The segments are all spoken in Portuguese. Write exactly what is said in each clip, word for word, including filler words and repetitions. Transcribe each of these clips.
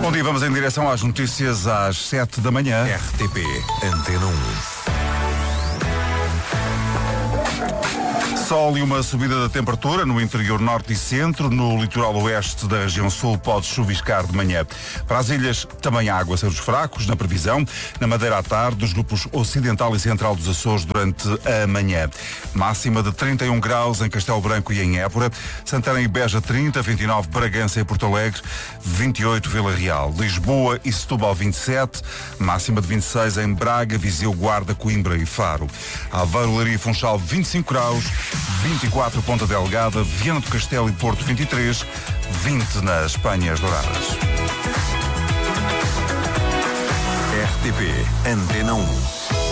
Bom dia, vamos em direção às notícias às sete da manhã. R T P Antena um. Sol e uma subida da temperatura no interior norte e centro. No litoral oeste da região sul pode chuviscar de manhã. Para as ilhas também há aguaceiros fracos na previsão. Na Madeira à tarde, dos grupos ocidental e central dos Açores durante a manhã. Máxima de trinta e um graus em Castelo Branco e em Évora. Santarém e Beja trinta, vinte e nove Bragança e Porto Alegre, vinte e oito Vila Real. Lisboa e Setúbal vinte e sete, máxima de vinte e seis em Braga, Viseu, Guarda, Coimbra e Faro. Aveiro, Leiria e Funchal vinte e cinco graus. vinte e quatro Ponta Delgada, Viana do Castelo e Porto vinte e três, vinte nas Penhas Douradas. R T P Antena um.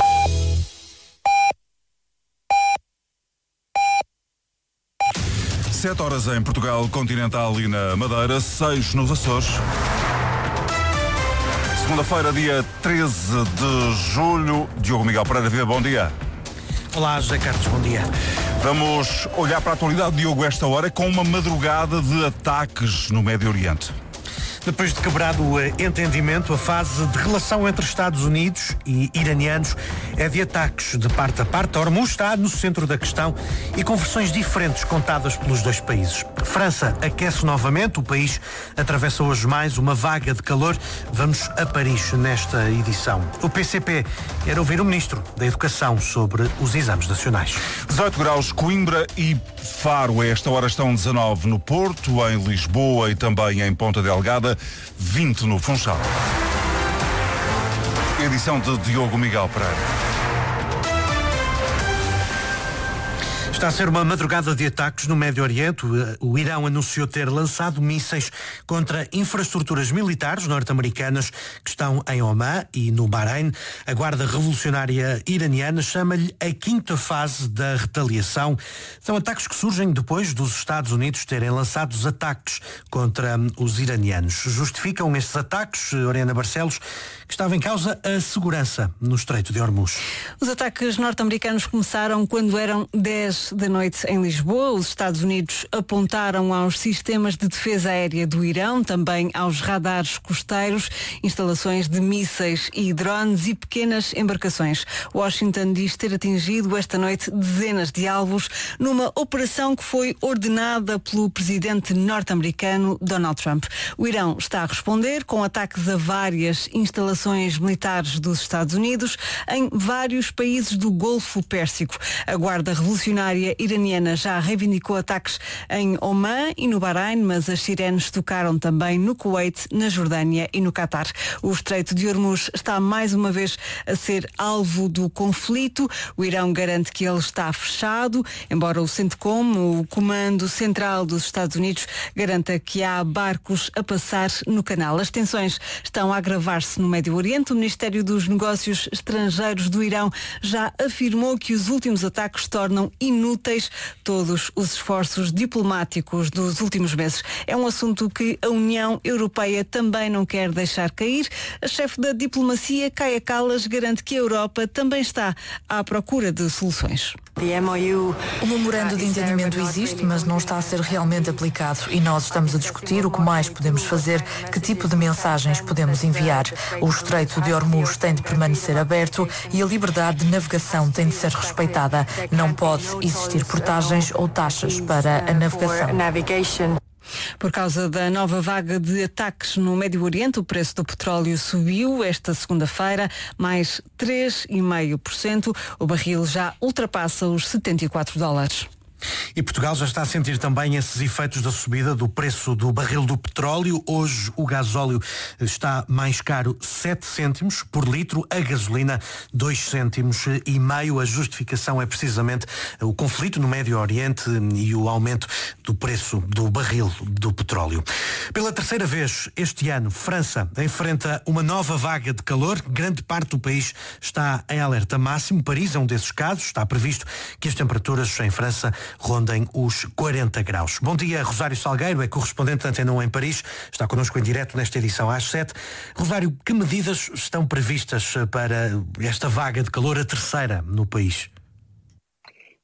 Sete horas em Portugal continental e na Madeira, seis nos Açores. Segunda-feira, dia treze de julho. Diogo Miguel Pereira, viva, bom dia. Olá, José Carlos, bom dia. Vamos olhar para a atualidade, Diogo, esta hora, com uma madrugada de ataques no Médio Oriente. Depois de quebrado o entendimento, a fase de relação entre Estados Unidos e iranianos é de ataques de parte a parte. Hormuz está no centro da questão e com versões diferentes contadas pelos dois países. França aquece novamente, o país atravessa hoje mais uma vaga de calor. Vamos a Paris nesta edição. O P C P quer ouvir o Ministro da Educação sobre os exames nacionais. dezoito graus, Coimbra e Faro. A esta hora estão dezanove no Porto, em Lisboa e também em Ponta Delgada, vinte no Funchal. Edição de Diogo Miguel Pereira. Está a ser uma madrugada de ataques no Médio Oriente. O Irão anunciou ter lançado mísseis contra infraestruturas militares norte-americanas que estão em Omã e no Bahrein. A Guarda Revolucionária Iraniana chama-lhe a quinta fase da retaliação. São ataques que surgem depois dos Estados Unidos terem lançado os ataques contra os iranianos. Justificam estes ataques, Oriana Barcelos, que estava em causa a segurança no Estreito de Hormuz. Os ataques norte-americanos começaram quando eram dez da noite em Lisboa. Os Estados Unidos apontaram aos sistemas de defesa aérea do Irão, também aos radares costeiros, instalações de mísseis e drones e pequenas embarcações. Washington diz ter atingido esta noite dezenas de alvos numa operação que foi ordenada pelo presidente norte-americano Donald Trump. O Irão está a responder com ataques a várias instalações militares dos Estados Unidos em vários países do Golfo Pérsico. A Guarda Revolucionária iraniana já reivindicou ataques em Omã e no Bahrein, mas as sirenes tocaram também no Kuwait, na Jordânia e no Catar. O Estreito de Hormuz está mais uma vez a ser alvo do conflito. O Irão garante que ele está fechado, embora o CENTCOM, o Comando Central dos Estados Unidos, garanta que há barcos a passar no canal. As tensões estão a agravar-se no Médio Oriente. O Ministério dos Negócios Estrangeiros do Irão já afirmou que os últimos ataques tornam inúteis todos os esforços diplomáticos dos últimos meses. É um assunto que a União Europeia também não quer deixar cair. A chefe da diplomacia, Kaja Kallas, garante que a Europa também está à procura de soluções. O memorando de entendimento existe, mas não está a ser realmente aplicado e nós estamos a discutir o que mais podemos fazer, que tipo de mensagens podemos enviar. O Estreito de Hormuz tem de permanecer aberto e a liberdade de navegação tem de ser respeitada. Não pode existir portagens ou taxas para a navegação. Por causa da nova vaga de ataques no Médio Oriente, o preço do petróleo subiu esta segunda-feira mais três vírgula cinco por cento. O barril já ultrapassa os setenta e quatro dólares. E Portugal já está a sentir também esses efeitos da subida do preço do barril do petróleo. Hoje o gasóleo está mais caro sete cêntimos por litro, a gasolina dois cêntimos e meio. A justificação é precisamente o conflito no Médio Oriente e o aumento do preço do barril do petróleo. Pela terceira vez este ano, França enfrenta uma nova vaga de calor. Grande parte do país está em alerta máximo. Paris é um desses casos. Está previsto que as temperaturas em França rondem os quarenta graus. Bom dia, Rosário Salgueiro, é correspondente da Antena um em Paris, está connosco em direto nesta edição às sete. Rosário, que medidas estão previstas para esta vaga de calor, a terceira no país?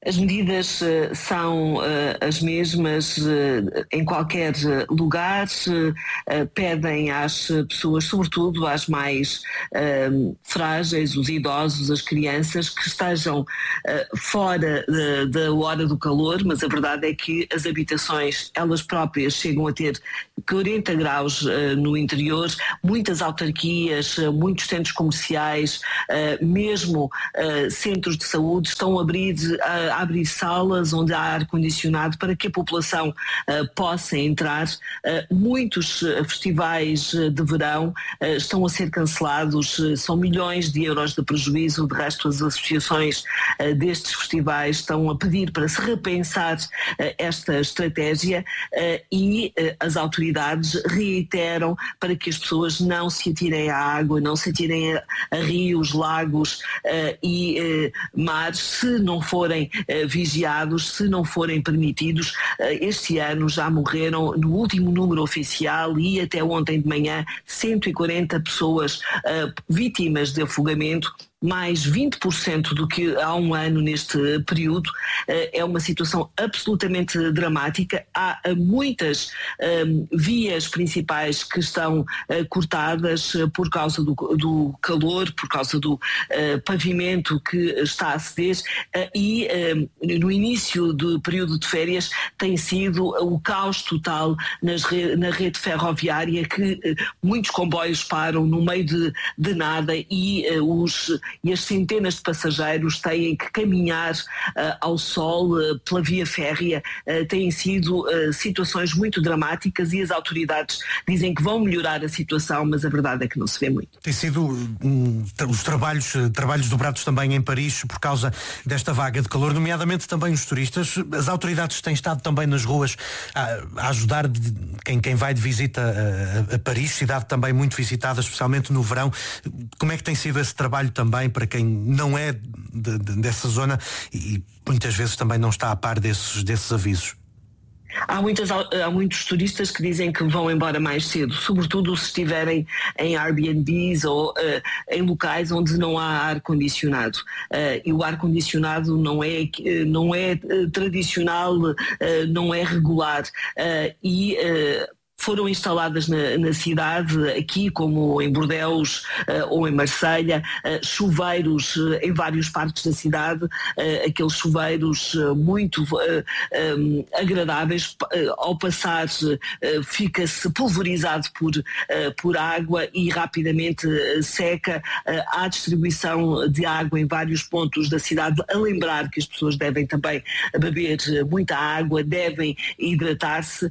As medidas uh, são uh, as mesmas uh, em qualquer uh, lugar, uh, pedem às pessoas, sobretudo às mais uh, frágeis, os idosos, as crianças, que estejam uh, fora uh, da hora do calor, mas a verdade é que as habitações, elas próprias, chegam a ter quarenta graus uh, no interior, muitas autarquias, uh, muitos centros comerciais, uh, mesmo uh, centros de saúde estão a abrir uh, a abrir salas onde há ar-condicionado para que a população uh, possa entrar. Uh, muitos uh, festivais uh, de verão uh, estão a ser cancelados, uh, são milhões de euros de prejuízo. De resto, as associações uh, destes festivais estão a pedir para se repensar uh, esta estratégia uh, e uh, as autoridades reiteram para que as pessoas não se atirem à água, não se atirem a, a rios, lagos uh, e uh, mares, se não forem uh, vigiados, se não forem permitidos. Uh, este ano já morreram, no último número oficial e até ontem de manhã, cento e quarenta pessoas uh, vítimas de afogamento, mais vinte por cento do que há um ano neste período. É uma situação absolutamente dramática. Há muitas um, vias principais que estão uh, cortadas por causa do, do calor, por causa do uh, pavimento que está a ceder, uh, e uh, no início do período de férias tem sido o caos total nas re, na rede ferroviária, que uh, muitos comboios param no meio de, de nada e uh, os e as centenas de passageiros têm que caminhar uh, ao sol uh, pela via férrea. Uh, têm sido uh, situações muito dramáticas e as autoridades dizem que vão melhorar a situação, mas a verdade é que não se vê muito. Tem sido um, os trabalhos, trabalhos dobrados também em Paris por causa desta vaga de calor, nomeadamente também os turistas. As autoridades têm estado também nas ruas a, a ajudar de, quem, quem vai de visita a, a Paris, cidade também muito visitada, especialmente no verão. Como é que tem sido esse trabalho também para quem não é de, de, dessa zona e muitas vezes também não está a par desses, desses avisos? Há, muitas, há muitos turistas que dizem que vão embora mais cedo, sobretudo se estiverem em Airbnbs ou uh, em locais onde não há ar-condicionado. Uh, e o ar-condicionado não é, não é uh, tradicional, uh, não é regular. Uh, e uh, foram instaladas na, na cidade, aqui como em Bordeaux uh, ou em Marselha, uh, chuveiros uh, em vários parques da cidade, uh, aqueles chuveiros uh, muito uh, um, agradáveis. Uh, ao passar uh, fica-se pulverizado por, uh, por água e rapidamente uh, seca. Uh, há distribuição de água em vários pontos da cidade, a lembrar que as pessoas devem também beber muita água, devem hidratar-se uh,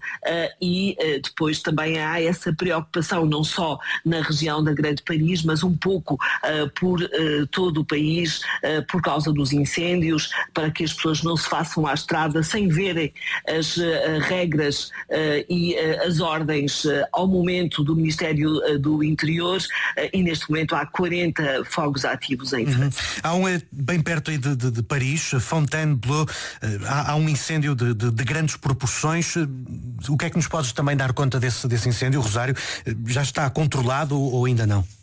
e uh, depois Depois também há essa preocupação não só na região da Grande Paris, mas um pouco uh, por uh, todo o país, uh, por causa dos incêndios, para que as pessoas não se façam à estrada sem verem as uh, regras uh, e uh, as ordens uh, ao momento do Ministério uh, do Interior, uh, e neste momento há quarenta fogos ativos em França. Uhum. Há um bem perto aí de, de, de Paris, Fontainebleau, uh, há, há um incêndio de, de, de grandes proporções. Uh, o que é que nos podes também dar conta Desse, desse incêndio, Rosário? Já está controlado ou, ou ainda não?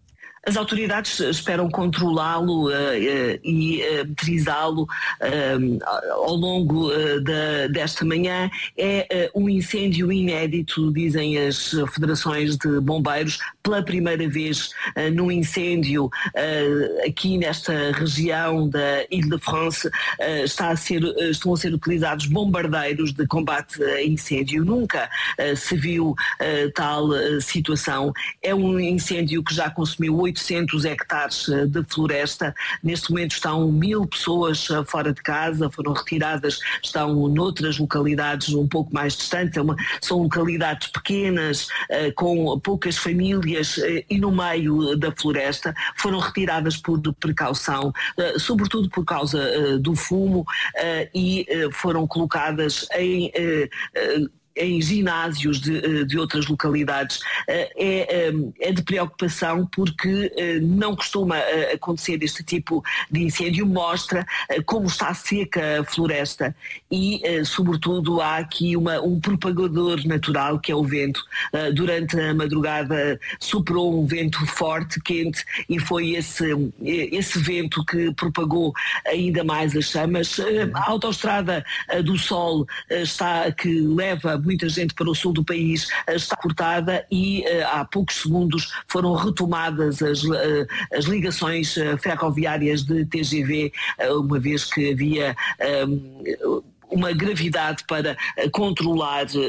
As autoridades esperam controlá-lo uh, uh, e uh, metrizá-lo uh, ao longo uh, da, desta manhã. É uh, um incêndio inédito, dizem as federações de bombeiros, pela primeira vez uh, num incêndio uh, aqui nesta região da Île-de-France uh, está a ser, uh, estão a ser utilizados bombardeiros de combate a incêndio. Nunca uh, se viu uh, tal uh, situação. É um incêndio que já consumiu oitocentos hectares de floresta. Neste momento estão mil pessoas fora de casa, foram retiradas, estão noutras localidades um pouco mais distantes. É uma, são localidades pequenas, com poucas famílias e no meio da floresta. Foram retiradas por precaução, sobretudo por causa do fumo, e foram colocadas em em ginásios de, de outras localidades, é, é de preocupação porque não costuma acontecer este tipo de incêndio, mostra como está seca a floresta e, sobretudo, há aqui uma, um propagador natural que é o vento. Durante a madrugada soprou um vento forte, quente, e foi esse, esse vento que propagou ainda mais as chamas. A autoestrada do Sol está, que leva muita gente para o sul do país, está cortada e há poucos segundos foram retomadas as, as ligações ferroviárias de T G V, uma vez que havia um, uma gravidade para uh, controlar uh,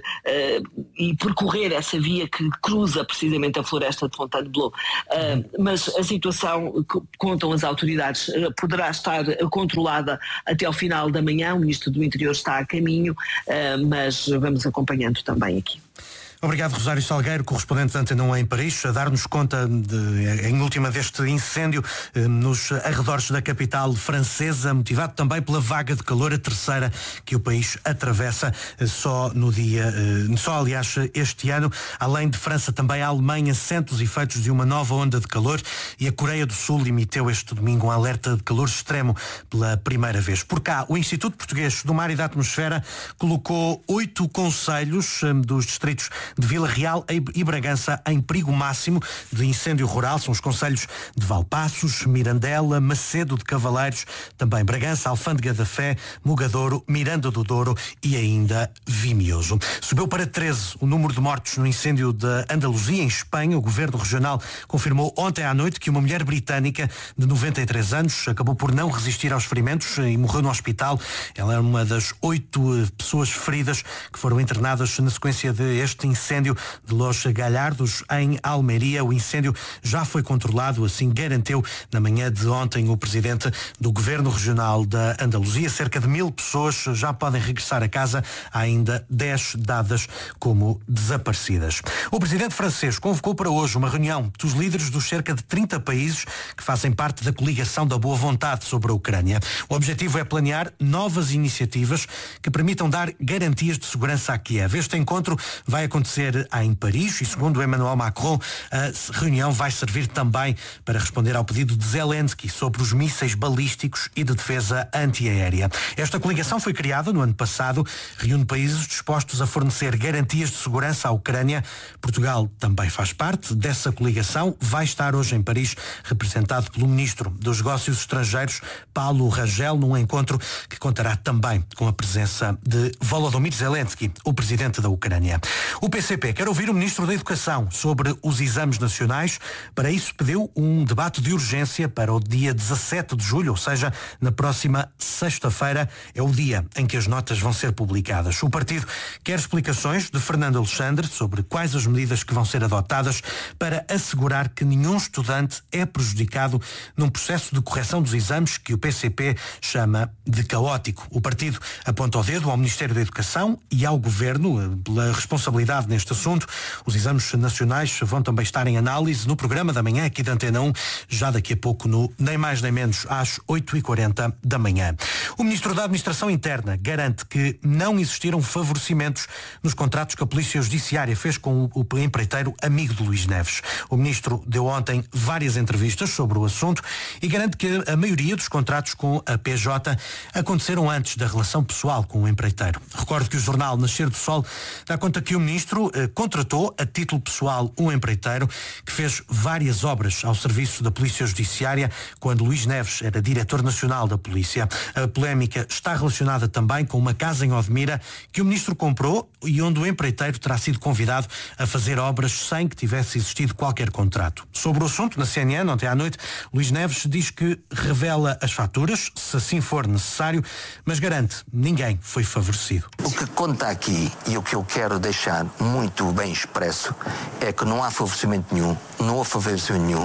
uh, e percorrer essa via que cruza precisamente a floresta de Fontainebleau. Uh, mas a situação, contam as autoridades, uh, poderá estar controlada até ao final da manhã. O Ministro do Interior está a caminho, uh, mas vamos acompanhando também aqui. Obrigado, Rosário Salgueiro, correspondente da Antena um em Paris, a dar-nos conta, de, em última, deste incêndio eh, nos arredores da capital francesa, motivado também pela vaga de calor, a terceira que o país atravessa eh, só no dia, eh, só aliás este ano. Além de França, também a Alemanha sente os efeitos de uma nova onda de calor e a Coreia do Sul emitiu este domingo um alerta de calor extremo pela primeira vez. Por cá, o Instituto Português do Mar e da Atmosfera colocou oito concelhos eh, dos distritos de Vila Real e Bragança em perigo máximo de incêndio rural. São os concelhos de Valpaços, Mirandela, Macedo de Cavaleiros, também Bragança, Alfândega da Fé, Mugadouro, Miranda do Douro e ainda Vimioso. Subiu para treze o número de mortos no incêndio da Andaluzia, em Espanha. O Governo Regional confirmou ontem à noite que uma mulher britânica de noventa e três anos acabou por não resistir aos ferimentos e morreu no hospital. Ela é uma das oito pessoas feridas que foram internadas na sequência deste incêndio de Los Galhardos, em Almeria. O incêndio já foi controlado, assim garantiu na manhã de ontem o presidente do Governo Regional da Andaluzia. Cerca de mil pessoas já podem regressar a casa, há ainda dez dadas como desaparecidas. O presidente francês convocou para hoje uma reunião dos líderes dos cerca de trinta países que fazem parte da coligação da boa vontade sobre a Ucrânia. O objetivo é planear novas iniciativas que permitam dar garantias de segurança a Kiev. Este encontro vai acontecer em Paris e, segundo Emmanuel Macron, a reunião vai servir também para responder ao pedido de Zelensky sobre os mísseis balísticos e de defesa antiaérea. Esta coligação foi criada no ano passado, reúne países dispostos a fornecer garantias de segurança à Ucrânia. Portugal também faz parte dessa coligação. Vai estar hoje em Paris representado pelo Ministro dos Negócios Estrangeiros, Paulo Rangel, num encontro que contará também com a presença de Volodymyr Zelensky, o presidente da Ucrânia. O P C P quer ouvir o Ministro da Educação sobre os exames nacionais. Para isso pediu um debate de urgência para o dia dezassete de julho, ou seja, na próxima sexta-feira é o dia em que as notas vão ser publicadas. O partido quer explicações de Fernando Alexandre sobre quais as medidas que vão ser adotadas para assegurar que nenhum estudante é prejudicado num processo de correção dos exames que o P C P chama de caótico. O partido aponta o dedo ao Ministério da Educação e ao Governo pela responsabilidade neste assunto. Os exames nacionais vão também estar em análise no programa da manhã aqui da Antena um, já daqui a pouco, no nem mais nem menos às oito e quarenta da manhã. O Ministro da Administração Interna garante que não existiram favorecimentos nos contratos que a Polícia Judiciária fez com o empreiteiro amigo de Luís Neves. O Ministro deu ontem várias entrevistas sobre o assunto e garante que a maioria dos contratos com a P J aconteceram antes da relação pessoal com o empreiteiro. Recordo que o jornal Nascer do Sol dá conta que o Ministro eh, contratou a título pessoal um empreiteiro que fez várias obras ao serviço da Polícia Judiciária quando Luís Neves era Diretor Nacional da Polícia. A polémica está relacionada também com uma casa em Odmira que o Ministro comprou e onde o empreiteiro terá sido convidado a fazer obras sem que tivesse existido qualquer contrato. Sobre o assunto, na C N N, ontem à noite, Luís Neves diz que revela as faturas, se assim for necessário, mas garante, ninguém foi favorecido. O que conta aqui e o que eu quero deixar muito bem expresso é que não há favorecimento nenhum, não houve favorecimento nenhum.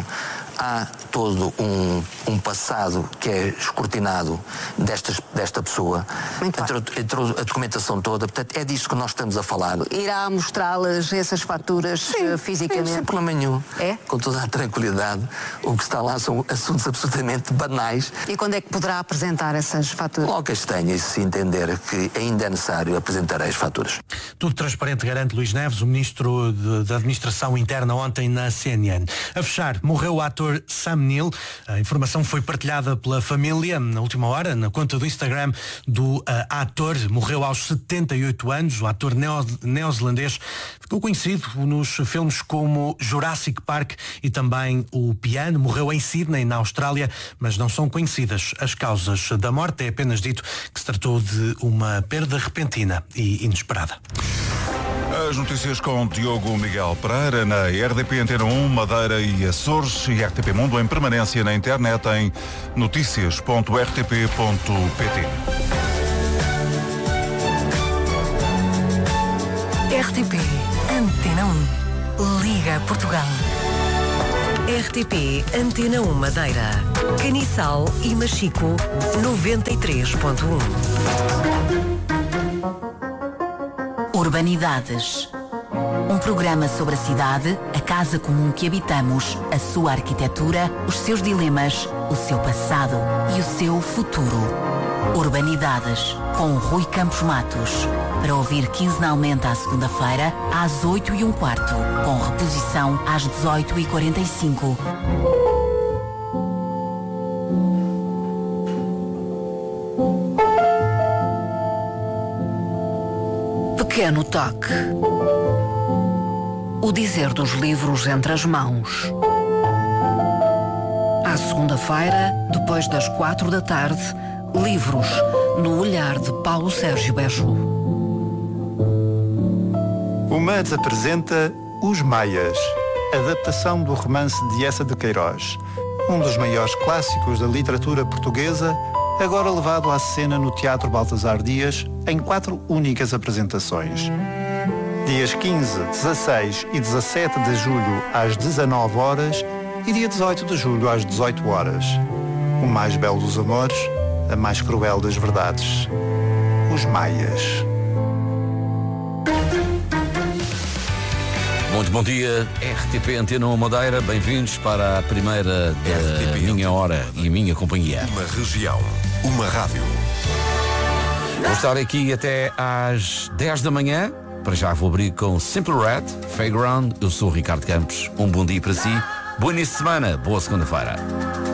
há todo um, um passado que é escrutinado destas, desta pessoa, entre, entre a documentação toda, portanto é disso que nós estamos a falar. Irá mostrá-las essas faturas sim, fisicamente? Sim, sem problema nenhum. É? Com toda a tranquilidade. O que está lá são assuntos absolutamente banais. E quando é que poderá apresentar essas faturas? Logo que as tenha e se entender que ainda é necessário, apresentarei as faturas. Tudo transparente, garante Luís Neves, o Ministro de, da Administração Interna, ontem na C N N. A fechar, morreu o ator Sam Neill. A informação foi partilhada pela família na última hora, na conta do Instagram do uh, ator. Morreu aos setenta e oito anos. O ator neo, neozelandês ficou conhecido nos filmes como Jurassic Park e também O Piano. Morreu em Sydney, na Austrália, mas não são conhecidas as causas da morte. É apenas dito que se tratou de uma perda repentina e inesperada. As notícias com Diogo Miguel Pereira na R D P Antena um, Madeira e Açores e R T P Mundo em permanência na internet em notícias ponto r t p ponto p t. R T P Antena um. Liga Portugal. R T P Antena um Madeira. Caniçal e Machico noventa e três ponto um. Urbanidades. Um programa sobre a cidade, a casa comum que habitamos, a sua arquitetura, os seus dilemas, o seu passado e o seu futuro. Urbanidades, com Rui Campos Matos. Para ouvir quinzenalmente à segunda-feira, às oito e um quarto, com reposição às dezoito e quarenta e cinco. Pequeno toque. O dizer dos livros entre as mãos. À segunda-feira, depois das quatro da tarde, livros no olhar de Paulo Sérgio Bejo. O M A D apresenta Os Maias, adaptação do romance de Eça de Queiroz, um dos maiores clássicos da literatura portuguesa, agora levado à cena no Teatro Baltasar Dias, em quatro únicas apresentações. Dias quinze, dezasseis e dezassete de julho às dezanove horas e dia dezoito de julho às dezoito horas. O mais belo dos amores, a mais cruel das verdades. Os Maias. Muito bom dia, R T P Antena um Madeira, bem-vindos para a primeira da minha hora e a minha companhia. Uma região, uma rádio. Vou estar aqui até às dez da manhã, para já vou abrir com Simple Red, Fairground. Eu sou o Ricardo Campos, um bom dia para si, bom início de semana, boa segunda-feira.